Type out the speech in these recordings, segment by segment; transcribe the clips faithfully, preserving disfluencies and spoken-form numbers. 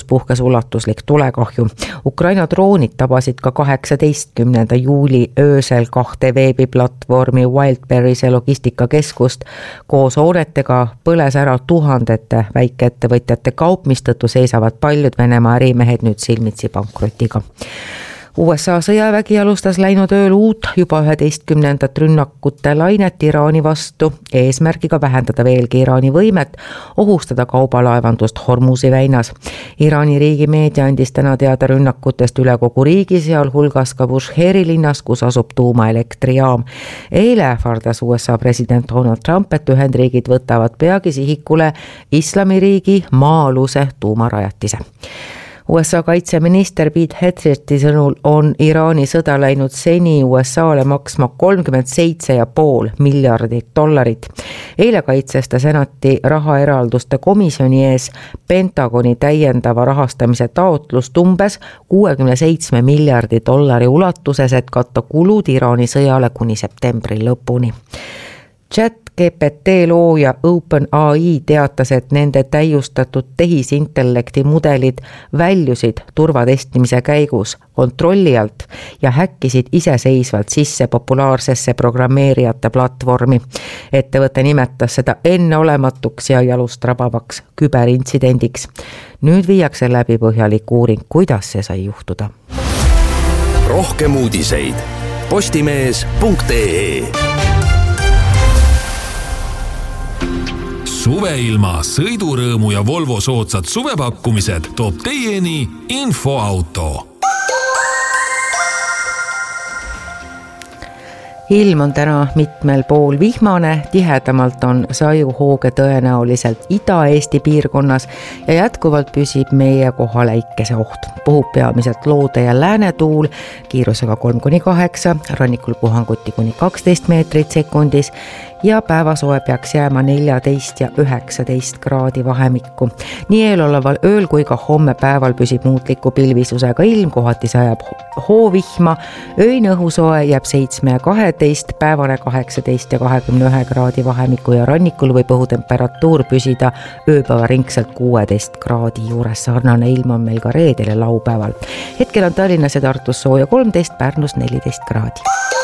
puhkes ulatuslik tulekahju. Ukraina droonid tabasid ka kaheksateistkümnenda juuli öösel kahte veebiplatvormi Wildberriese logistikakeskust. Koos hoonetega põles ära tuhandete väikeettevõtjate kaup, mistõttu seisavad paljud Venemaa ärimehed nüüd silmitsi pankrotiga. U S A sõjavägi alustas läinud ööl uut juba üheteistkümnendat rünnakute lainet Iraani vastu, eesmärgiga vähendada veelgi Iraani võimet ohustada kaubalaevandust Hormuzi väinas. Iraani riigimeedia andis täna teada rünnakutest üle kogu riigi, seal hulgas ka Busheeri linnas, kus asub tuumaelektrijaam. Eile ähvardas U S A president Donald Trump, et Ühendriigid võtavad peagi sihikule islamiriigi maa-aluse tuumarajatise. U S A kaitseminister Pete Hegseth'i sõnul on Iraani sõda läinud seni U S A-le maksma kolmkümmend seitse ja pool miljardit dollarit. Eile kaitses ta senati rahaeralduste komisjoni ees Pentagoni täiendava rahastamise taotlust umbes kuuekümne seitsme miljardi dollari ulatuses, et katta kulud Iraani sõjale kuni septembri lõpuni. Chat G P T looja OpenAI teatas, et nende täiustatud tehisintellekti mudelid väljusid turvatestimise käigus kontrolli alt ja häkkisid iseseisvalt sisse populaarsesse programmeerijate platvormi. Ettevõte nimetas seda enneolematuks ja jalust rabavaks küberintsidendiks. Nüüd viiakse läbi põhjalik uuring, kuidas see sai juhtuda. Rohkem uudiseid postimees punkt ee. Suveilma, sõidurõõmu ja Volvo soodsad suvepakkumised toob teieni Infoauto. Ilm on täna mitmel pool vihmane, tihedamalt on sajuhooge tõenäoliselt Ida-Eesti piirkonnas ja jätkuvalt püsib meie kohal äikese oht. Puhub peamiselt loode ja läänetuul, kiirusega kolm kuni kaheksa, rannikul puhanguti kuni kaksteist meetrit sekundis ja päevasoe peaks jääma neljateist ja üheksateist kraadi vahemikku. Nii eeloleval ööl kui ka homme päeval püsib muutliku pilvisusega ilm, kohati sajab hoovihma, öine õhusoe jääb seitsme ja kaheteist, päevane kaheksateist ja kahekümne ühe kraadi vahemikku ja rannikul võib õhutemperatuur püsida ööpäeva ringselt kuueteist kraadi juures. Sarnane ilm on meil ka reedel ja laupäeval. Hetkel on Tallinnas ja Tartus sooja kolmteist, Pärnus neliteist kraadi.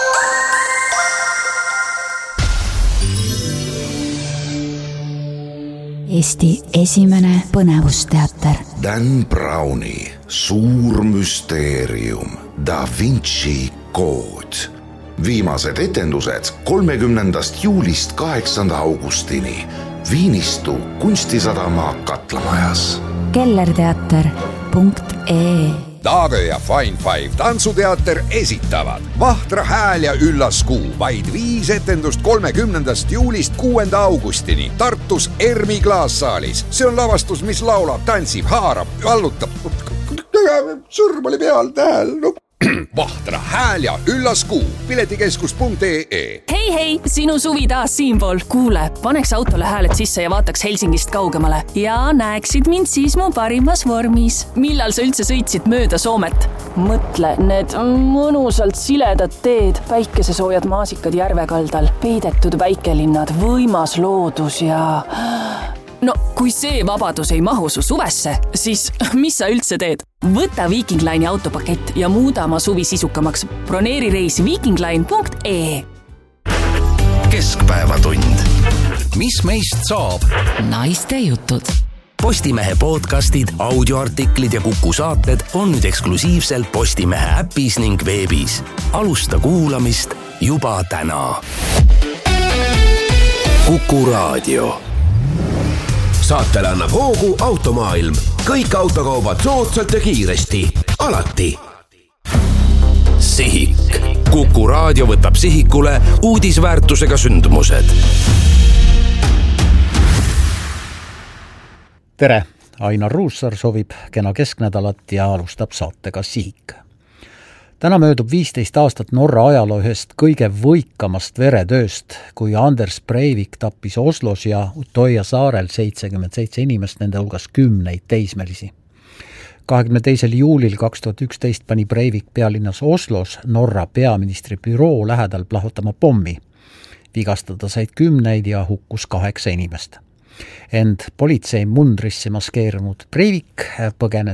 Eesti esimene põnevusteater. Dan Browni Suur müsteerium, Da Vinci kood. Viimased etendused kolmekümnendast juulist kaheksanda augustini Viinistu kunstisadama Katlamajas. kellerteater punkt ee. Taage ja Fine Five tantsuteater esitavad Vahtra hääl ja üllas kuu. Vaid viis etendust kolmekümnendast juulist kuuenda augustini Tartus Ermi klaassaalis. See on lavastus, mis laulab, tantsib, haarab, vallutab. Sõrm oli peal tähel. No. Vahtra hääl ja üllas kuu. Piletikeskus punkt ee. Hei, hei, sinu suvi taas siinpool. Kuule, paneks autole hääled sisse ja vaataks Helsingist kaugemale. Ja näeksid mind siis mu parimas vormis. Millal sa üldse sõitsid mööda Soomet? Mõtle, need mõnusalt siledad teed, päikesesoojad maasikad järvekaldal, peidetud väikelinnad, võimas loodus ja... No, kui see vabadus ei mahu su suvesse, siis mis sa üldse teed? Võta Viking Line'i autopakett ja muuda oma suvi sisukamaks. Broneeri reis viking line punkt ee. Keskpäevatund. Mis meist saab? Naiste jutud. Postimehe podcastid, audioartiklid ja Kuku saated on nüüd eksklusiivselt Postimehe äpis ning veebis. Alusta kuulamist juba täna. Kuku raadio. Saatele annab hoogu Automaailm. Kõik autokaubad soodsalt ja kiiresti. Alati. Sihik. Kuku raadio võtab sihikule uudisväärtusega sündmused. Tere! Ainar Ruussaar soovib kena kesknädalat ja alustab saatega Sihik. Täna möödub viisteist aastat Norra ajaloo ühest kõige võikamast veretööst, kui Anders Breivik tappis Oslos ja Utoja saarel seitsekümmend seitse inimest, nende hulgas kümneid teismelisi. kahekümne teisel juulil kaks tuhat üksteist pani Breivik pealinnas Oslos Norra peaministri büroo lähedal plahvatama pommi. Vigastada said kümneid ja hukkus kaheksa inimest. Ent politsei mundrisse maskeerunud Breivik põgenes